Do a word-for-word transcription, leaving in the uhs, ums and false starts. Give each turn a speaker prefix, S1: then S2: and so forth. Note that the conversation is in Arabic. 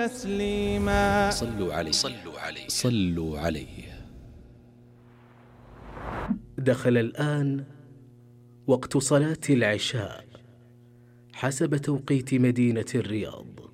S1: تسليما.
S2: صلوا عليه صلوا عليه صلوا عليه.
S3: دخل الآن وقت صلاة العشاء حسب توقيت مدينة الرياض.